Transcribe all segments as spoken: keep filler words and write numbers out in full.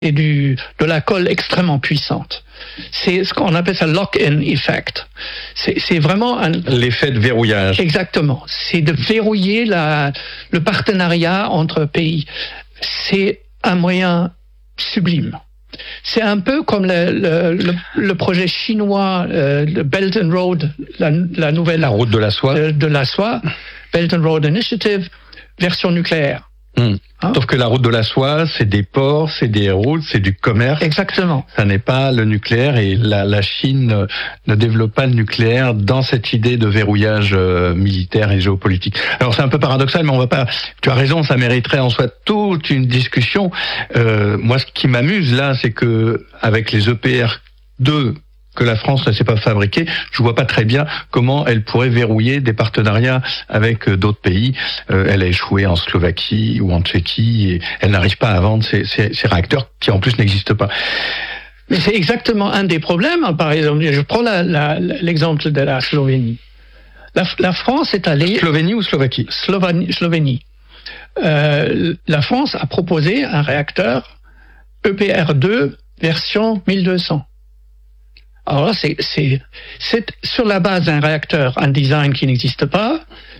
et du, de la colle extrêmement puissante. C'est ce qu'on appelle ça lock-in effect. C'est, c'est vraiment un... L'effet de verrouillage. Exactement. C'est de verrouiller la, le partenariat entre pays. C'est un moyen sublime. C'est un peu comme le, le, le, le projet chinois, euh, le Belt and Road, la, la nouvelle... La route de la soie. De, de la soie, Belt and Road Initiative, version nucléaire. Mmh. Hein? Sauf que la route de la soie, c'est des ports, c'est des routes, c'est du commerce. Exactement. Ça n'est pas le nucléaire, et la, la Chine ne développe pas le nucléaire dans cette idée de verrouillage euh, militaire et géopolitique. Alors c'est un peu paradoxal, mais on va pas. Tu as raison, ça mériterait en soi toute une discussion. Euh, moi, ce qui m'amuse là, c'est que avec les E P R deux que la France ne sait pas fabriquer, je vois pas très bien comment elle pourrait verrouiller des partenariats avec d'autres pays. Euh, elle a échoué en Slovaquie ou en Tchéquie, et elle n'arrive pas à vendre ces, ces, ces réacteurs qui en plus n'existent pas. Mais c'est exactement un des problèmes. Par exemple, je prends la, la, l'exemple de la Slovénie. La, la France est allée... Slovénie ou Slovaquie ? Slovénie. Slovénie. Euh, la France a proposé un réacteur E P R deux version mille deux cents. Alors là, c'est, c'est, c'est sur la base d'un réacteur, un design qui n'existe pas,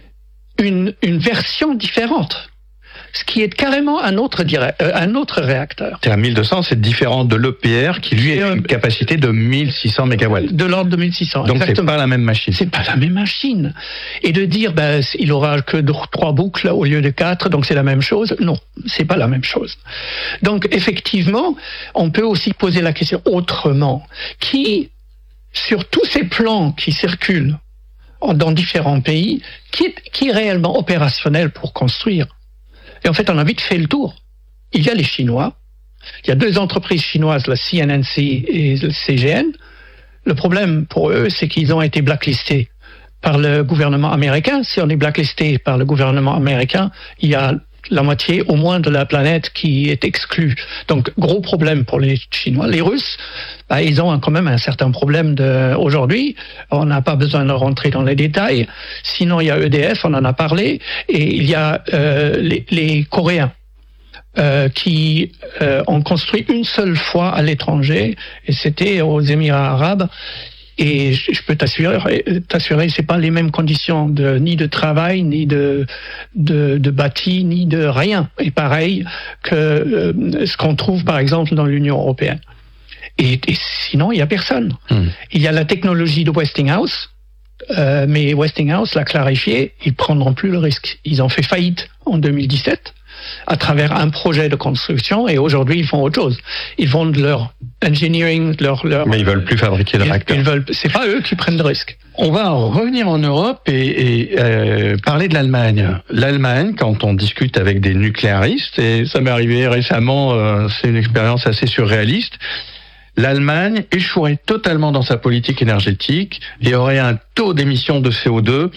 une, une version différente. Ce qui est carrément un autre, direct, euh, un autre réacteur. C'est à mille deux cents, c'est différent de l'E P R qui lui a une capacité de mille six cents mégawatts. De l'ordre de mille six cents. Donc exactement. C'est pas la même machine. C'est pas la même machine. Et de dire, ben, il aura que trois boucles au lieu de quatre, donc c'est la même chose. Non, c'est pas la même chose. Donc effectivement, on peut aussi poser la question autrement. Qui, sur tous ces plans qui circulent dans différents pays, qui est, qui est réellement opérationnel pour construire? Et en fait, on a vite fait le tour. Il y a les Chinois, il y a deux entreprises chinoises, la C N N C et le C G N. Le problème pour eux, c'est qu'ils ont été blacklistés par le gouvernement américain. Si on est blacklisté par le gouvernement américain, il y a la moitié au moins de la planète qui est exclue. Donc, gros problème pour les Chinois. Les Russes, bah, ils ont quand même un certain problème de... aujourd'hui. On n'a pas besoin de rentrer dans les détails. Sinon, il y a E D F, on en a parlé, et il y a euh, les, les Coréens euh, qui euh, ont construit une seule fois à l'étranger, et c'était aux Émirats arabes. Et je peux t'assurer, t'assurer, c'est pas les mêmes conditions de, ni de travail, ni de, de, de bâti, ni de rien. Et pareil que euh, ce qu'on trouve par exemple dans l'Union européenne. Et, et sinon, il y a personne. Mmh. Il y a la technologie de Westinghouse, euh, mais Westinghouse l'a clarifié, ils prendront plus le risque. Ils ont fait faillite en deux mille dix-sept à travers un projet de construction, et aujourd'hui ils font autre chose. Ils vendent leur engineering, leur... leur Mais ils veulent plus fabriquer de réacteurs. Ils veulent, c'est pas eux qui prennent le risque. On va revenir en Europe et, et euh, parler de l'Allemagne. L'Allemagne, quand on discute avec des nucléaristes, et ça m'est arrivé récemment, euh, c'est une expérience assez surréaliste, l'Allemagne échouerait totalement dans sa politique énergétique et aurait un taux d'émission de C O deux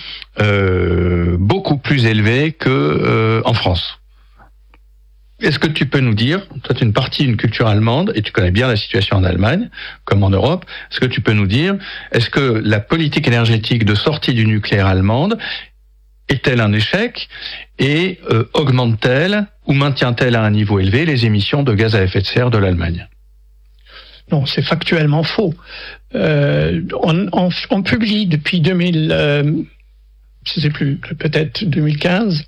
euh, beaucoup plus élevé que euh, en France. Est-ce que tu peux nous dire, toi tu es une partie d'une culture allemande et tu connais bien la situation en Allemagne comme en Europe, est-ce que tu peux nous dire, est-ce que la politique énergétique de sortie du nucléaire allemande est-elle un échec et euh, augmente-t-elle ou maintient-elle à un niveau élevé les émissions de gaz à effet de serre de l'Allemagne ? Non, c'est factuellement faux. Euh, on, on, on publie depuis deux mille, euh, je ne sais plus, peut-être deux mille quinze,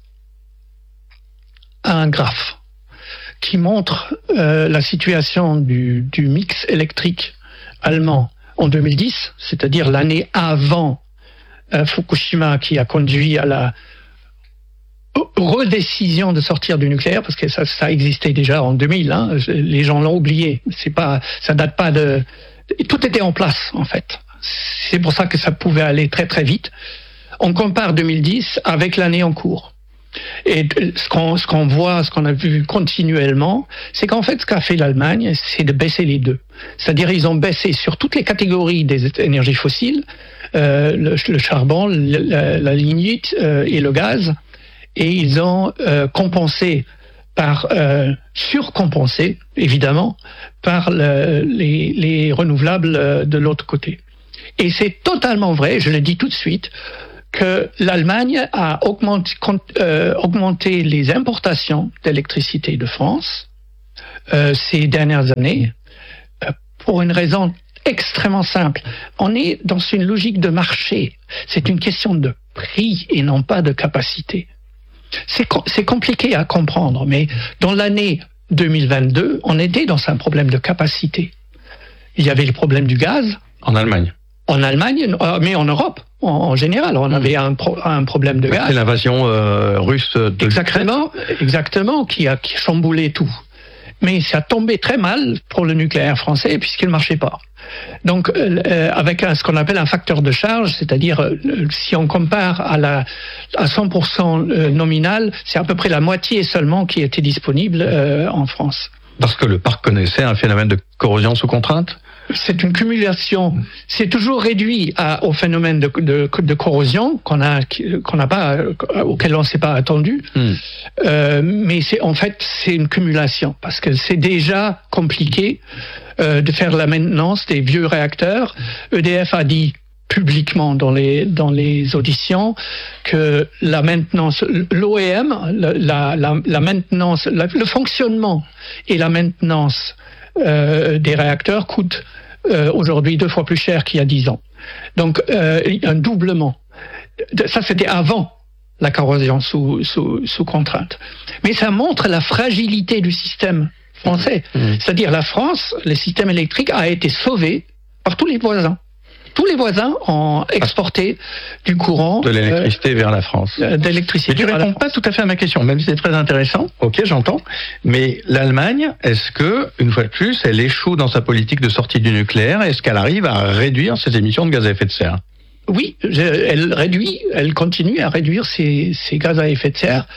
un graphe qui montre euh, la situation du, du mix électrique allemand en deux mille dix, c'est-à-dire l'année avant euh, Fukushima, qui a conduit à la redécision de sortir du nucléaire, parce que ça, ça existait déjà en deux mille, hein, les gens l'ont oublié. C'est pas, ça date pas de... Tout était en place, en fait. C'est pour ça que ça pouvait aller très très vite. On compare deux mille dix avec l'année en cours. Et ce qu'on, ce qu'on voit, ce qu'on a vu continuellement, c'est qu'en fait, ce qu'a fait l'Allemagne, c'est de baisser les deux. C'est-à-dire, ils ont baissé sur toutes les catégories des énergies fossiles, euh, le, le charbon, la, la lignite euh, et le gaz, et ils ont euh, compensé par, euh, surcompensé, évidemment, par le, les, les renouvelables de l'autre côté. Et c'est totalement vrai, je le dis tout de suite, que l'Allemagne a augmenté, euh, augmenté les importations d'électricité de France euh, ces dernières années, euh, pour une raison extrêmement simple. On est dans une logique de marché. C'est une question de prix et non pas de capacité. C'est, c'est compliqué à comprendre, mais dans l'année deux mille vingt-deux, on était dans un problème de capacité. Il y avait le problème du gaz. En Allemagne. En Allemagne, mais en Europe, en, en général, on avait un, pro, un problème de gaz. C'est l'invasion euh, russe de exactement, exactement, qui a, qui a chamboulé tout. Mais ça tombait très mal pour le nucléaire français puisqu'il ne marchait pas. Donc, euh, avec un, ce qu'on appelle un facteur de charge, c'est-à-dire euh, si on compare à la à cent pour cent nominal, c'est à peu près la moitié seulement qui était disponible euh, en France. Parce que le parc connaissait un phénomène de corrosion sous contrainte. C'est une cumulation. C'est toujours réduit à, au phénomène de, de, de corrosion qu'on a, qu'on n'a pas, auquel on ne s'est pas attendu. Mm. Euh, mais c'est, en fait, c'est une cumulation parce que c'est déjà compliqué euh, de faire la maintenance des vieux réacteurs. E D F a dit publiquement dans les dans les auditions que la maintenance, l'O E M, la, la, la maintenance, la, le fonctionnement et la maintenance Euh, des réacteurs coûtent euh, aujourd'hui deux fois plus cher qu'il y a dix ans. Donc, euh, un doublement. Ça, c'était avant la corrosion sous, sous, sous contrainte. Mais ça montre la fragilité du système français. Mmh. C'est-à-dire, la France, le système électrique a été sauvé par tous les voisins. Tous les voisins ont exporté du courant de l'électricité euh, vers la France. D'électricité. Mais tu réponds pas tout à fait à ma question, même si c'est très intéressant. Ok, j'entends. Mais l'Allemagne, est-ce que, une fois de plus, elle échoue dans sa politique de sortie du nucléaire? Est-ce qu'elle arrive à réduire ses émissions de gaz à effet de serre? Oui, elle réduit, elle continue à réduire ses, ses gaz à effet de serre.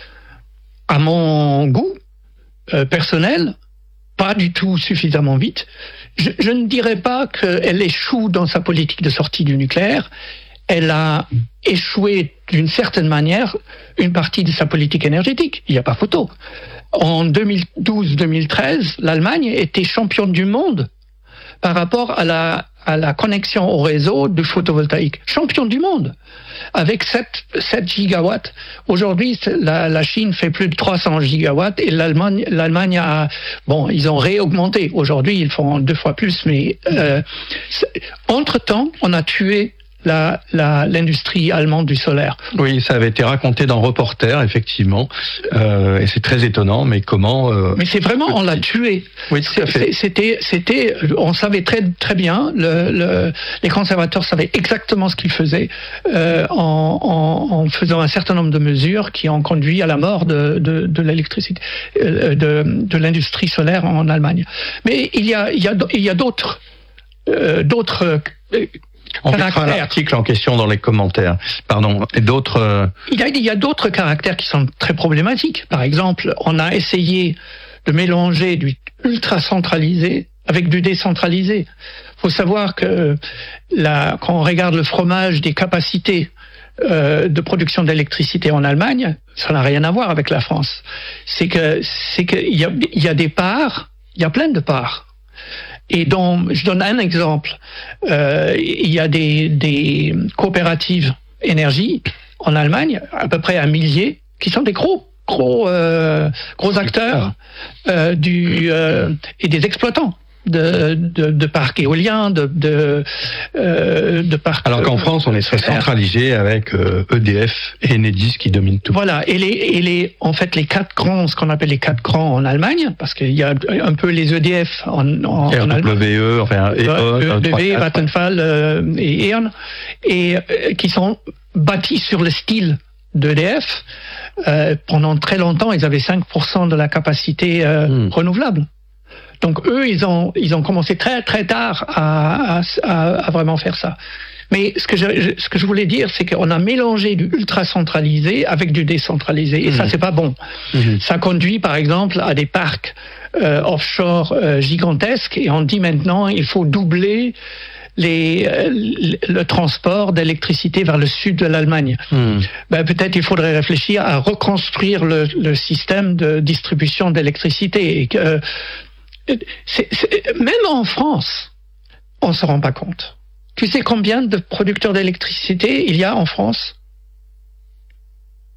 À mon goût euh, personnel, pas du tout suffisamment vite. Je, je ne dirais pas qu'elle échoue dans sa politique de sortie du nucléaire. Elle a échoué d'une certaine manière une partie de sa politique énergétique. Il n'y a pas photo. En deux mille douze deux mille treize, l'Allemagne était championne du monde par rapport à la, à la connexion au réseau du photovoltaïque. Champion du monde. Avec sept gigawatts. Aujourd'hui, la, la Chine fait plus de trois cents gigawatts et l'Allemagne, l'Allemagne a, bon, ils ont réaugmenté. Aujourd'hui, ils font deux fois plus, mais euh, entre-temps, on a tué La, la, l'industrie allemande du solaire. Oui, ça avait été raconté dans Reporter, effectivement, euh, et c'est très étonnant, mais comment... Euh, mais c'est vraiment, on l'a tué. Oui, tout à fait. C'était, c'était, on savait très, très bien, le, le, les conservateurs savaient exactement ce qu'ils faisaient euh, en, en, en faisant un certain nombre de mesures qui ont conduit à la mort de, de, de l'électricité, euh, de, de l'industrie solaire en Allemagne. Mais il y a, il y a, il y a d'autres, euh, d'autres euh, On mettra l'article en question dans les commentaires. Pardon. Et d'autres. Euh... Il y a, il y a d'autres caractères qui sont très problématiques. Par exemple, on a essayé de mélanger du ultra centralisé avec du décentralisé. Il faut savoir que la, quand on regarde le fromage des capacités euh, de production d'électricité en Allemagne, ça n'a rien à voir avec la France. C'est que c'est que il y a, il y a des parts, il y a plein de parts. Et donc, je donne un exemple. Euh, il y a des, des coopératives énergie en Allemagne, à peu près un millier, qui sont des gros, gros, euh, gros acteurs euh, du euh, et des exploitants de, de, de parcs éoliens, de, de, euh, de parcs. Alors qu'en France, on est très centralisé avec euh, E D F et Enedis qui dominent tout. Voilà. Et les, et les, en fait, les quatre grands, ce qu'on appelle les quatre grands en Allemagne, parce qu'il y a un peu les E D F en, en, R W E, en enfin, E W, Vattenfall euh, et E O N, et euh, qui sont bâtis sur le style d'E D F. Euh, pendant très longtemps, ils avaient cinq pour cent de la capacité euh, hmm. renouvelable. Donc eux, ils ont ils ont commencé très très tard à, à, à vraiment faire ça. Mais ce que je ce que je voulais dire, c'est qu'on a mélangé du ultra centralisé avec du décentralisé, et mmh. ça c'est pas bon. Mmh. Ça conduit par exemple à des parcs euh, offshore euh, gigantesques, et on dit maintenant il faut doubler les, le transport d'électricité vers le sud de l'Allemagne. Mmh. Ben, peut-être il faudrait réfléchir à reconstruire le, le système de distribution d'électricité. Et que, c'est, c'est, même en France, on ne se rend pas compte. Tu sais combien de producteurs d'électricité il y a en France ?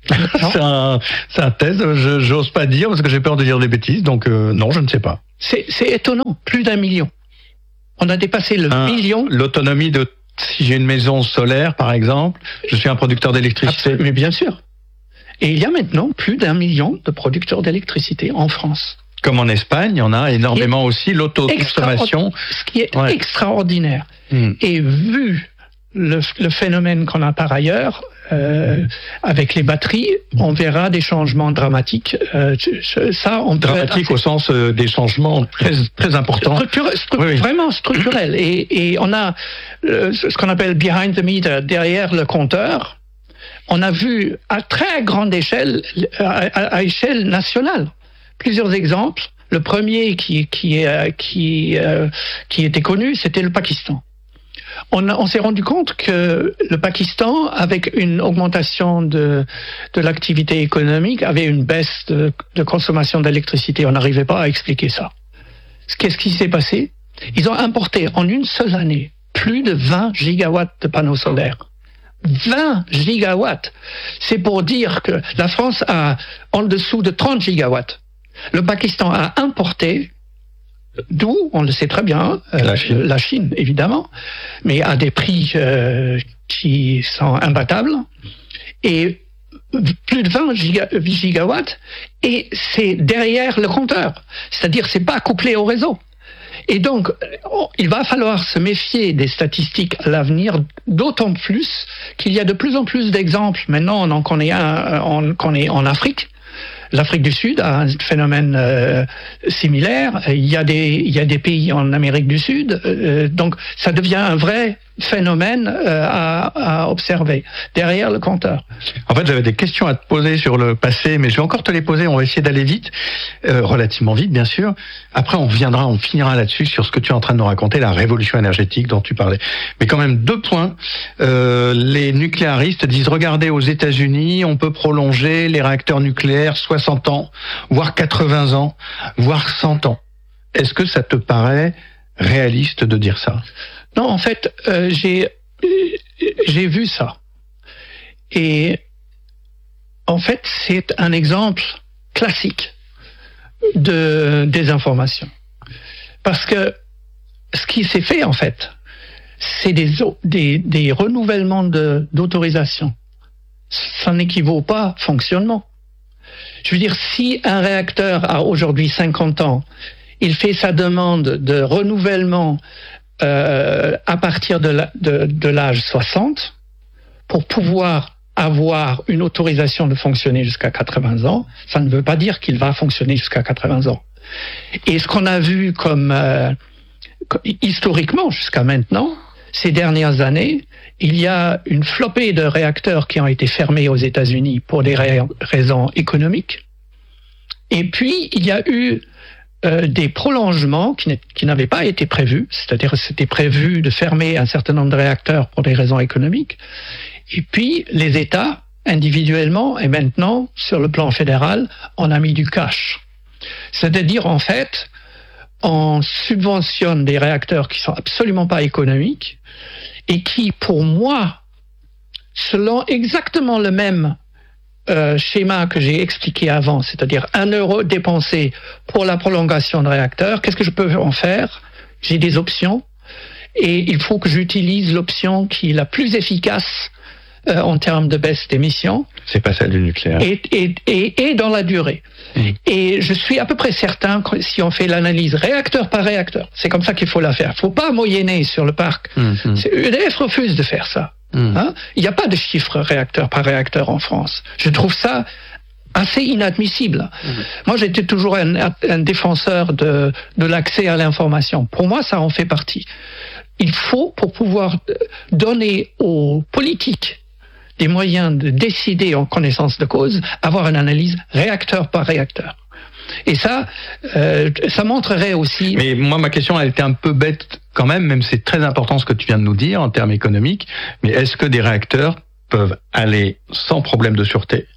c'est, un, c'est un thèse, je, j'ose pas dire parce que j'ai peur de dire des bêtises, donc euh, non, je ne sais pas. C'est, c'est étonnant, plus d'un million. On a dépassé le un, million. L'autonomie de, si j'ai une maison solaire par exemple, je suis un producteur d'électricité. Absolument, mais bien sûr. Et il y a maintenant plus d'un million de producteurs d'électricité en France. Comme en Espagne, il y en a énormément aussi, l'autoconsommation. Ce qui est ouais. extraordinaire. Hmm. Et vu le, le phénomène qu'on a par ailleurs, euh, avec les batteries, on verra des changements dramatiques. Euh, ça, on Dramatiques au sens euh, des changements très, très importants. Structure, stru- oui. Vraiment structurels. Et, et on a euh, ce qu'on appelle behind the meter, derrière le compteur. On a vu à très grande échelle, à, à, à échelle nationale, plusieurs exemples. Le premier qui, qui, euh, qui, euh, qui était connu, c'était le Pakistan. On, a, on s'est rendu compte que le Pakistan, avec une augmentation de, de l'activité économique, avait une baisse de, de consommation d'électricité. On n'arrivait pas à expliquer ça. Qu'est-ce qui s'est passé? Ils ont importé en une seule année plus de vingt gigawatts de panneaux solaires. vingt gigawatts. C'est pour dire que la France a en dessous de trente gigawatts. Le Pakistan a importé, d'où, on le sait très bien, euh, la, Chine. la Chine, évidemment, mais à des prix euh, qui sont imbattables, et plus de vingt giga, gigawatts, et c'est derrière le compteur. C'est-à-dire, c'est pas couplé au réseau. Et donc, il va falloir se méfier des statistiques à l'avenir, d'autant plus qu'il y a de plus en plus d'exemples. Maintenant, on en connaît un, on connaît en Afrique. L'Afrique du Sud a un phénomène euh, similaire. Il y a des, il y a des pays en Amérique du Sud. Euh, donc, ça devient un vrai phénomène euh, à, à observer derrière le compteur. En fait, j'avais des questions à te poser sur le passé, mais je vais encore te les poser. On va essayer d'aller vite, euh, relativement vite, bien sûr. Après, on reviendra, on finira là-dessus sur ce que tu es en train de nous raconter, la révolution énergétique dont tu parlais. Mais quand même, deux points. Euh, les nucléaristes disent, regardez, aux États-Unis, on peut prolonger les réacteurs nucléaires soixante ans, voire quatre-vingts ans, voire cent ans. Est-ce que ça te paraît réaliste de dire ça? Non, en fait, euh, j'ai j'ai vu ça. Et en fait, c'est un exemple classique de désinformation. Parce que ce qui s'est fait, en fait, c'est des, des, des renouvellements de, d'autorisation. Ça n'équivaut pas fonctionnement. Je veux dire, si un réacteur a aujourd'hui cinquante ans, il fait sa demande de renouvellement Euh, à partir de, la, de, de l'âge soixante, pour pouvoir avoir une autorisation de fonctionner jusqu'à quatre-vingts ans, ça ne veut pas dire qu'il va fonctionner jusqu'à quatre-vingts ans. Et ce qu'on a vu comme euh, historiquement jusqu'à maintenant, ces dernières années, il y a une flopée de réacteurs qui ont été fermés aux États-Unis pour des ra- raisons économiques. Et puis, il y a eu Euh, des prolongements qui, qui n'avaient pas été prévus, c'est-à-dire que c'était prévu de fermer un certain nombre de réacteurs pour des raisons économiques. Et puis, les États, individuellement et maintenant, sur le plan fédéral, on a mis du cash. C'est-à-dire, en fait, on subventionne des réacteurs qui sont absolument pas économiques et qui, pour moi, selon exactement le même Euh, schéma que j'ai expliqué avant, c'est-à-dire un euro dépensé pour la prolongation de réacteur, qu'est-ce que je peux en faire? J'ai des options et il faut que j'utilise l'option qui est la plus efficace euh, en termes de baisse d'émissions. C'est pas celle du nucléaire. Et, et, et, et dans la durée. Mmh. Et je suis à peu près certain que si on fait l'analyse réacteur par réacteur, c'est comme ça qu'il faut la faire. Il ne faut pas moyenner sur le parc. Mmh. E D F refuse de faire ça. Mmh. Hein? Il n'y a pas de chiffre réacteur par réacteur en France. Je trouve ça assez inadmissible. Mmh. Moi, j'étais toujours un, un défenseur de, de l'accès à l'information. Pour moi, ça en fait partie. Il faut, pour pouvoir donner aux politiques des moyens de décider en connaissance de cause, avoir une analyse réacteur par réacteur. Et ça, euh, ça montrerait aussi... Mais moi, ma question, elle était un peu bête quand même, même c'est très important ce que tu viens de nous dire en termes économiques, mais est-ce que des réacteurs peuvent aller sans problème de sûreté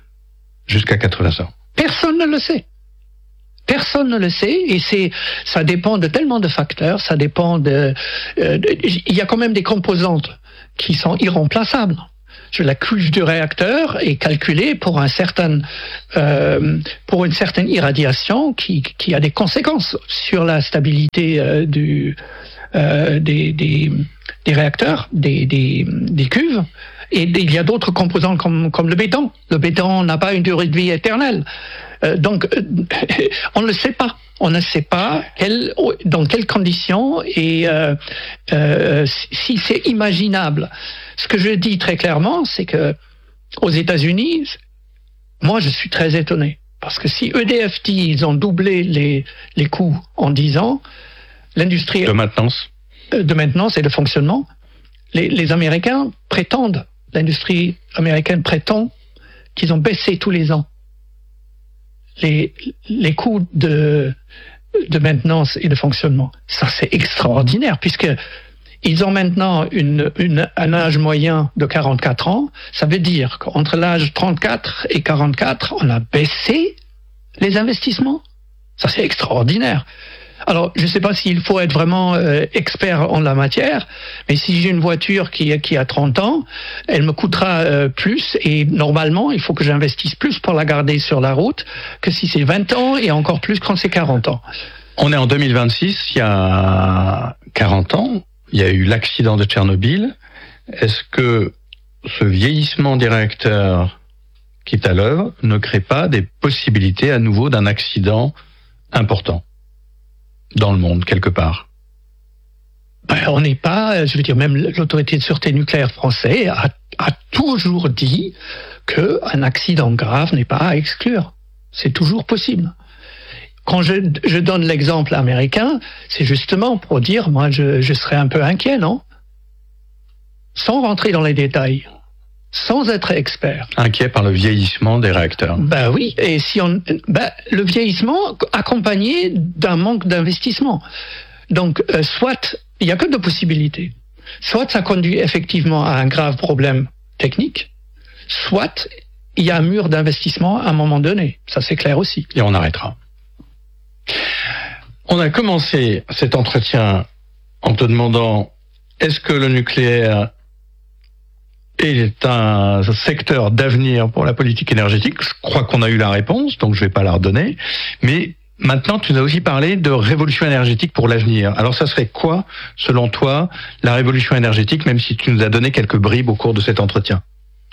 jusqu'à quatre-vingts ans? Personne ne le sait. Personne ne le sait, et c'est, ça dépend de tellement de facteurs, ça dépend de... Euh, de il y a quand même des composantes qui sont irremplaçables. la cuve du réacteur est calculée pour un certain, euh, pour une certaine irradiation qui, qui a des conséquences sur la stabilité euh, du, euh, des, des, des réacteurs, des, des, des cuves. Et il y a d'autres composants comme, comme le béton. Le béton n'a pas une durée de vie éternelle. Euh, donc, euh, on ne le sait pas. On ne sait pas quel, dans quelles conditions et euh, euh, si c'est imaginable. Ce que je dis très clairement, c'est que aux États-Unis, moi je suis très étonné. Parce que si E D F dit ils ont doublé les, les coûts en dix ans, l'industrie de maintenance, de maintenance et de fonctionnement, les, les Américains prétendent, l'industrie américaine prétend qu'ils ont baissé tous les ans les, les coûts de, de maintenance et de fonctionnement. Ça, c'est extraordinaire, puisque ils ont maintenant une, une, un âge moyen de quarante-quatre ans. Ça veut dire qu'entre l'âge trente-quatre et quarante-quatre, on a baissé les investissements. Ça, c'est extraordinaire. Alors, je ne sais pas s'il faut être vraiment euh, expert en la matière, mais si j'ai une voiture qui, qui a trente ans, elle me coûtera euh, plus, et normalement, il faut que j'investisse plus pour la garder sur la route que si c'est vingt ans, et encore plus quand c'est quarante ans. On est en deux mille vingt-six, il y a quarante ans, il y a eu l'accident de Tchernobyl. Est-ce que ce vieillissement des réacteurs qui est à l'œuvre ne crée pas des possibilités à nouveau d'un accident important dans le monde, quelque part? Ben, on n'est pas, je veux dire, même l'autorité de sûreté nucléaire française a, a toujours dit qu'un accident grave n'est pas à exclure. C'est toujours possible. Quand je, je donne l'exemple américain, c'est justement pour dire, moi, je, je serais un peu inquiet, non? Sans rentrer dans les détails, sans être expert. Inquiet par le vieillissement des réacteurs. Ben oui, et si on, ben, le vieillissement accompagné d'un manque d'investissement. Donc, euh, soit, il n'y a que deux possibilités. Soit ça conduit effectivement à un grave problème technique, soit il y a un mur d'investissement à un moment donné. Ça, c'est clair aussi. Et on arrêtera. On a commencé cet entretien en te demandant, est-ce que le nucléaire est un secteur d'avenir pour la politique énergétique? Je crois qu'on a eu la réponse, donc je ne vais pas la redonner. Mais maintenant, tu nous as aussi parlé de révolution énergétique pour l'avenir. Alors, ça serait quoi, selon toi, la révolution énergétique, même si tu nous as donné quelques bribes au cours de cet entretien?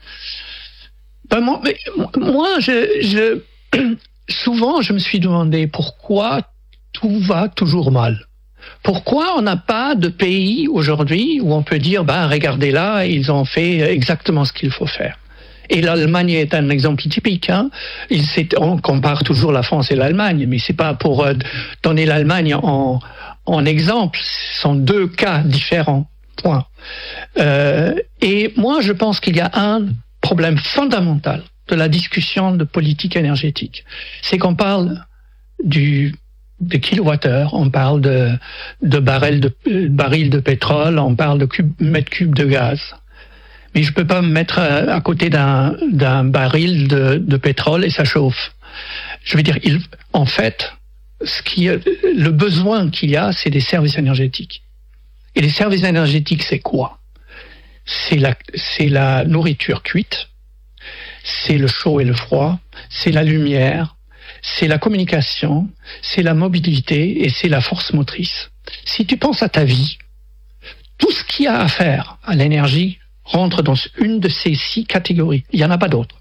Ben moi, mais, moi je, je, souvent, je me suis demandé pourquoi tout va toujours mal. Pourquoi on n'a pas de pays aujourd'hui où on peut dire, ben, regardez là, ils ont fait exactement ce qu'il faut faire. Et l'Allemagne est un exemple typique. Hein. Il, on compare toujours la France et l'Allemagne, mais c'est pas pour euh, donner l'Allemagne en, en exemple. Ce sont deux cas différents. Point. Euh, et moi, je pense qu'il y a un problème fondamental de la discussion de politique énergétique. C'est qu'on parle du de kilowattheures, on parle de, de barils de, euh, barils de pétrole, on parle de cube, mètres cubes de gaz. Mais je peux pas me mettre à, à côté d'un, d'un baril de, de pétrole et ça chauffe. Je veux dire, il, en fait, ce qui, le besoin qu'il y a, c'est des services énergétiques. Et les services énergétiques, c'est quoi? C'est la, c'est la nourriture cuite, c'est le chaud et le froid, c'est la lumière, c'est la communication, c'est la mobilité et c'est la force motrice. Si tu penses à ta vie, tout ce qu'il y a à faire à l'énergie rentre dans une de ces six catégories. Il n'y en a pas d'autres.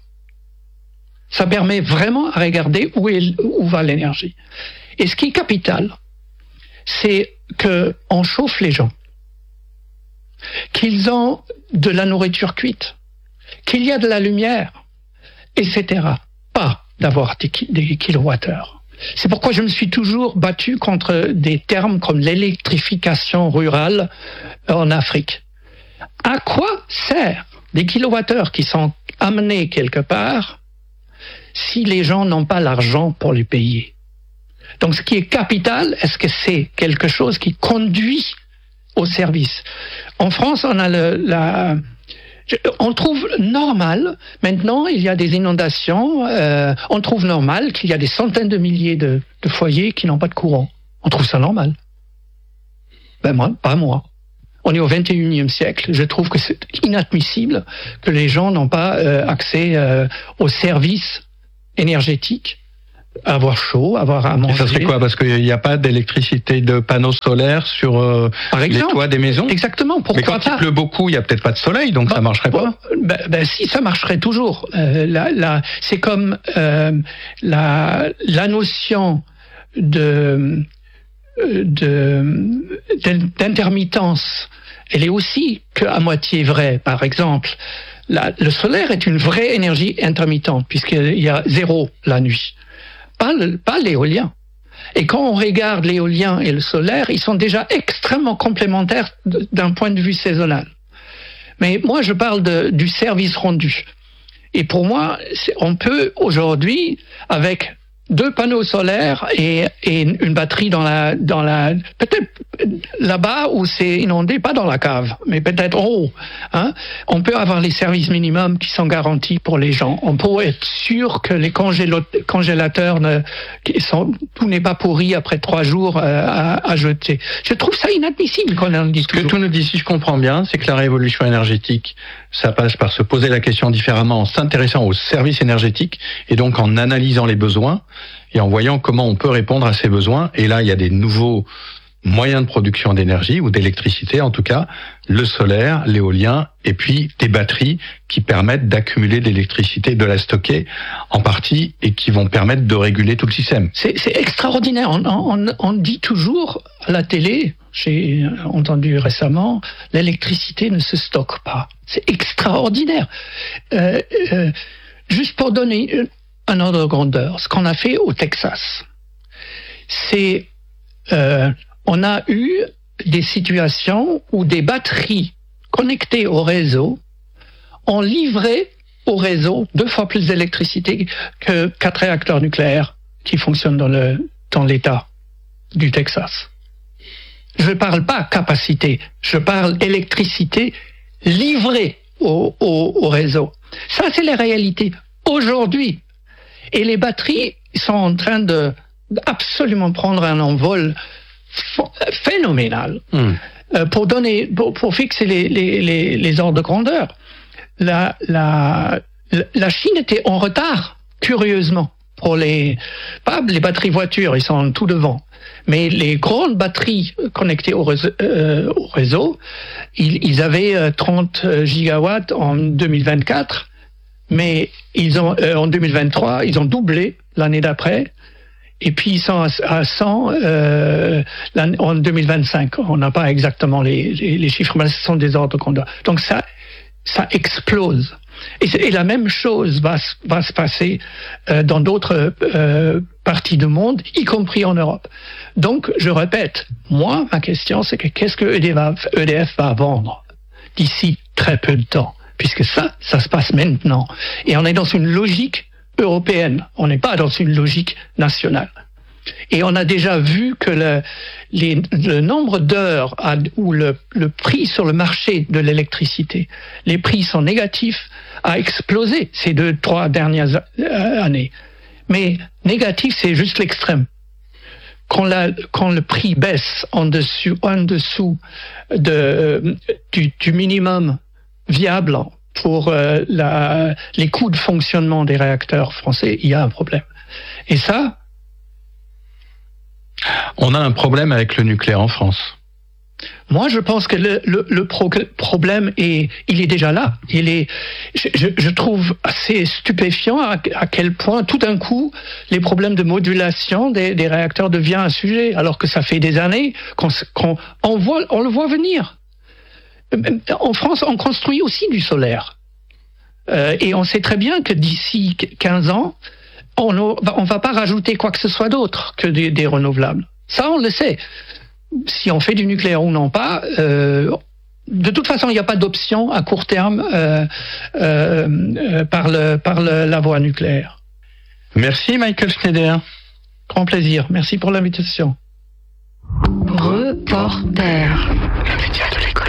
Ça permet vraiment à regarder où, est, où va l'énergie. Et ce qui est capital, c'est qu'on chauffe les gens, qu'ils ont de la nourriture cuite, qu'il y a de la lumière, et cetera. Pas d'avoir des, des kilowattheures. C'est pourquoi je me suis toujours battu contre des termes comme l'électrification rurale en Afrique. À quoi sert des kilowattheures qui sont amenés quelque part si les gens n'ont pas l'argent pour les payer? Donc ce qui est capital, est-ce que c'est quelque chose qui conduit au service? En France, on a le, la... On trouve normal, maintenant il y a des inondations, euh, on trouve normal qu'il y a des centaines de milliers de, de foyers qui n'ont pas de courant. On trouve ça normal. Ben moi, pas moi. On est au vingt et unième siècle. Je trouve que c'est inadmissible que les gens n'ont pas euh, accès euh, aux services énergétiques, avoir chaud, avoir à manger. Et ça serait quoi? Parce qu'il n'y a pas d'électricité, de panneaux solaires sur euh, les toits des maisons? Exactement. Pourquoi Mais quand pas? il pleut beaucoup, il n'y a peut-être pas de soleil, donc bah, ça marcherait bah, pas. Ben, ben, si, ça marcherait toujours. Euh, la, la, c'est comme euh, la, la notion de, de d'intermittence. Elle est aussi qu'à moitié vraie. Par exemple, la, le solaire est une vraie énergie intermittente puisqu'il y a zéro la nuit. Pas, le, pas l'éolien. Et quand on regarde l'éolien et le solaire, ils sont déjà extrêmement complémentaires d'un point de vue saisonnal. Mais moi, je parle de, du service rendu. Et pour moi, on peut aujourd'hui, avec deux panneaux solaires et, et une batterie dans la, dans la, peut-être là-bas où c'est inondé, pas dans la cave, mais peut-être en haut. Hein, on peut avoir les services minimums qui sont garantis pour les gens. On peut être sûr que les congélateurs, ne, qui sont, tout n'est pas pourri après trois jours euh, à, à jeter. Je trouve ça inadmissible qu'on en dise toujours. Ce que tout nous dit, si je comprends bien, c'est que la révolution énergétique, ça passe par se poser la question différemment en s'intéressant aux services énergétiques et donc en analysant les besoins et en voyant comment on peut répondre à ces besoins. Et là, il y a des nouveaux moyens de production d'énergie ou d'électricité, en tout cas, le solaire, l'éolien, et puis des batteries qui permettent d'accumuler de l'électricité, de la stocker en partie et qui vont permettre de réguler tout le système. C'est, c'est extraordinaire. On, on, on dit toujours à la télé, j'ai entendu récemment, l'électricité ne se stocke pas. C'est extraordinaire. Euh, euh, juste pour donner un ordre de grandeur, ce qu'on a fait au Texas, c'est euh, on a eu des situations où des batteries connectées au réseau ont livré au réseau deux fois plus d'électricité que quatre réacteurs nucléaires qui fonctionnent dans le dans l'État du Texas. Je ne parle pas capacité, je parle électricité livrée au, au, au réseau. Ça, c'est la réalité aujourd'hui. Et les batteries sont en train de absolument prendre un envol phénoménal. Mmh. Euh, pour donner, pour, pour fixer les, les, les, les ordres de grandeur, la, la, la Chine était en retard, curieusement, pour les, pas les batteries voitures, ils sont tout devant, mais les grandes batteries connectées au réseau, euh, au réseau ils, ils avaient trente gigawatts en deux mille vingt-quatre, mais ils ont, euh, en deux mille vingt-trois, ils ont doublé l'année d'après. Et puis ils sont à cent euh, en deux mille vingt-cinq. On n'a pas exactement les, les, les chiffres, mais ce sont des ordres de grandeur. Donc ça, ça explose. Et, et la même chose va, va se passer euh, dans d'autres euh, parties du monde, y compris en Europe. Donc, je répète, moi, ma question, c'est que qu'est-ce que E D F va vendre d'ici très peu de temps? Puisque ça, ça se passe maintenant. Et on est dans une logique européenne. On n'est pas dans une logique nationale. Et on a déjà vu que le, les, le nombre d'heures à, où le, le prix sur le marché de l'électricité, les prix sont négatifs, a explosé ces deux, trois dernières années. Mais négatif, c'est juste l'extrême. Quand, la, quand le prix baisse en dessous, en dessous de, du, du minimum viable pour euh, la, les coûts de fonctionnement des réacteurs français, il y a un problème. Et ça, on a un problème avec le nucléaire en France. Moi, je pense que le, le, le pro- problème est, il est déjà là. Il est, je, je trouve assez stupéfiant à, à quel point, tout d'un coup, les problèmes de modulation des, des réacteurs deviennent un sujet, alors que ça fait des années qu'on, qu'on on voit, on le voit venir. En France, on construit aussi du solaire. Euh, et on sait très bien que d'ici quinze ans, on ne va pas rajouter quoi que ce soit d'autre que des, des renouvelables. Ça, on le sait. Si on fait du nucléaire ou non pas, euh, de toute façon, il n'y a pas d'option à court terme euh, euh, euh, par, le, par le, la voie nucléaire. Merci Michael Schneider. Grand plaisir. Merci pour l'invitation. Reporter. Le média de l'école.